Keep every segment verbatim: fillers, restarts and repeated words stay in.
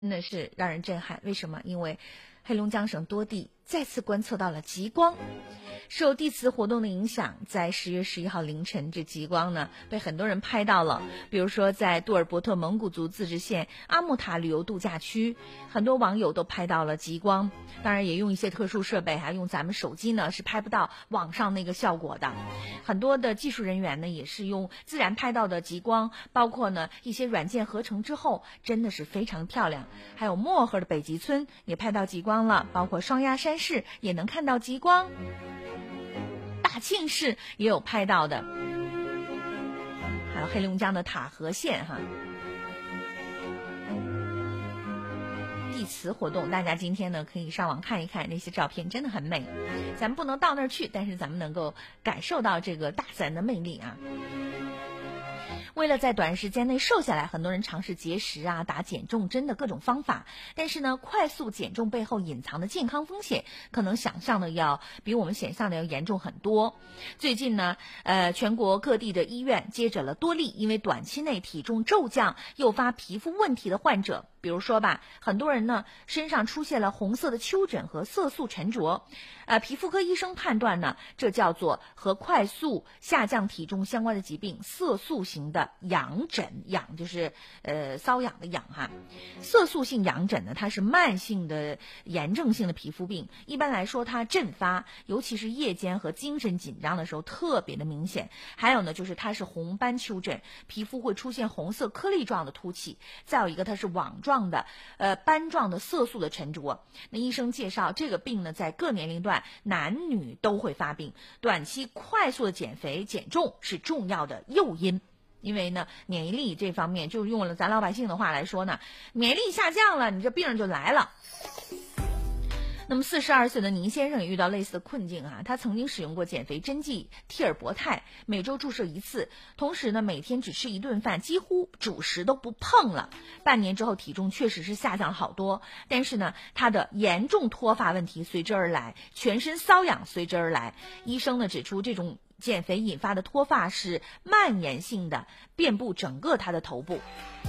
真的是让人震撼。为什么？因为黑龙江省多地再次观测到了极光。受地磁活动的影响，在十月十一号凌晨，这极光呢被很多人拍到了。比如说在杜尔伯特蒙古族自治县阿木塔旅游度假区，很多网友都拍到了极光。当然也用一些特殊设备，还用咱们手机呢是拍不到网上那个效果的。很多的技术人员呢也是用自然拍到的极光，包括呢一些软件合成之后，真的是非常漂亮。还有漠河的北极村也拍到极光了，包括双鸭山市也能看到极光。大庆市也有拍到的，还有黑龙江的塔河县哈。地磁活动，大家今天呢可以上网看一看，那些照片真的很美。咱们不能到那儿去，但是咱们能够感受到这个大自然的魅力啊。为了在短时间内瘦下来，很多人尝试节食啊、打减重针的各种方法。但是呢，快速减重背后隐藏的健康风险，可能想象的要比我们想象的要严重很多。最近呢，呃，全国各地的医院接诊了多例因为短期内体重骤降诱发皮肤问题的患者。比如说吧，很多人呢身上出现了红色的丘疹和色素沉着，呃，皮肤科医生判断呢，这叫做和快速下降体重相关的疾病——色素型的痒疹。痒就是呃瘙痒的痒哈。色素性痒疹呢，它是慢性的炎症性的皮肤病，一般来说它阵发，尤其是夜间和精神紧张的时候特别的明显。还有呢，就是它是红斑丘疹，皮肤会出现红色颗粒状的凸起。再有一个，它是网状状的呃斑状的色素的沉着。那医生介绍，这个病呢在各年龄段男女都会发病，短期快速的减肥减重是重要的诱因。因为呢免疫力这方面，就用了咱老百姓的话来说呢，免疫力下降了，你这病就来了。那么四十二岁的倪先生也遇到类似的困境啊，他曾经使用过减肥针剂替尔博泰，每周注射一次，同时呢每天只吃一顿饭，几乎主食都不碰了。半年之后体重确实是下降了好多，但是呢他的严重脱发问题随之而来，全身瘙痒随之而来。医生呢指出，这种减肥引发的脱发是蔓延性的，遍布整个他的头部。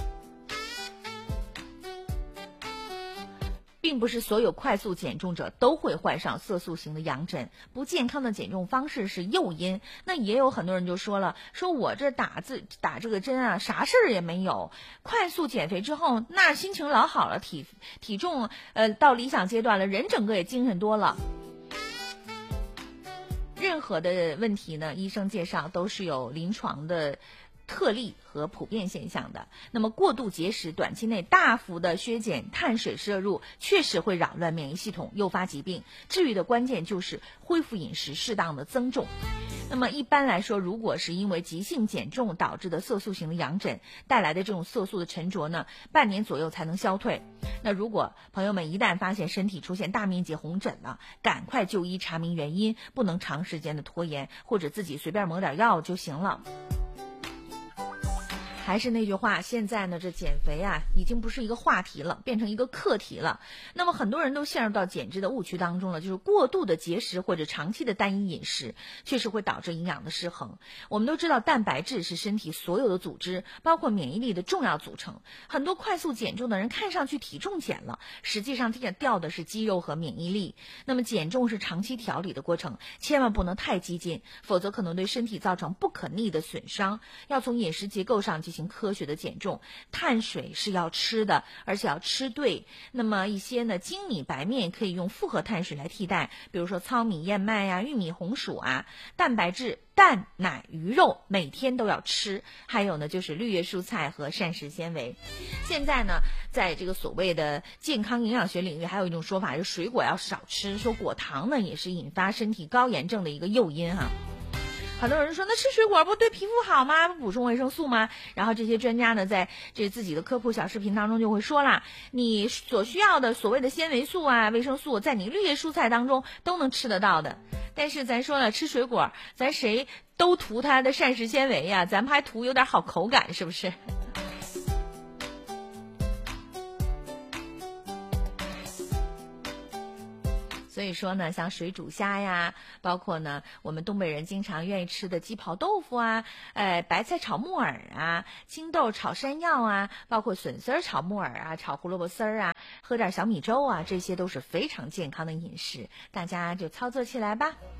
并不是所有快速减重者都会患上色素型的痒疹，不健康的减重方式是诱因。那也有很多人就说了，说我这打字打这个针啊，啥事儿也没有，快速减肥之后那心情老好了，体体重呃到理想阶段了，人整个也精神多了。任何的问题呢，医生介绍都是有临床的特例和普遍现象的。那么过度节食，短期内大幅的削减碳水摄入，确实会扰乱免疫系统，诱发疾病。治愈的关键就是恢复饮食，适当的增重。那么一般来说，如果是因为急性减重导致的色素型的痒疹带来的这种色素的沉着呢，半年左右才能消退。那如果朋友们一旦发现身体出现大面积红疹了，赶快就医查明原因，不能长时间的拖延，或者自己随便抹点药就行了。还是那句话，现在呢这减肥啊已经不是一个话题了，变成一个课题了。那么很多人都陷入到减脂的误区当中了，就是过度的节食或者长期的单一饮食确实会导致营养的失衡。我们都知道蛋白质是身体所有的组织包括免疫力的重要组成，很多快速减重的人看上去体重减了，实际上掉的是肌肉和免疫力。那么减重是长期调理的过程，千万不能太激进，否则可能对身体造成不可逆的损伤。要从饮食结构上进行科学的减重，碳水是要吃的，而且要吃对。那么一些呢精米白面可以用复合碳水来替代，比如说糙米、燕麦啊、玉米、红薯啊。蛋白质蛋、奶、鱼肉每天都要吃，还有呢就是绿叶蔬菜和膳食纤维。现在呢在这个所谓的健康营养学领域，还有一种说法，就是水果要少吃，说果糖呢也是引发身体高炎症的一个诱因哈。很多人说，那吃水果不对皮肤好吗？不补充维生素吗？然后这些专家呢，在这自己的科普小视频当中就会说啦，你所需要的所谓的纤维素啊、维生素，在你绿叶蔬菜当中都能吃得到的。但是咱说了，吃水果，咱谁都图它的膳食纤维呀，咱们还图有点好口感，是不是？ 所以说呢，像水煮虾呀，包括呢我们东北人经常愿意吃的鸡刨豆腐啊，呃白菜炒木耳啊，青豆炒山药啊，包括笋丝儿炒木耳啊，炒胡萝卜丝儿啊，喝点小米粥啊，这些都是非常健康的饮食，大家就操作起来吧。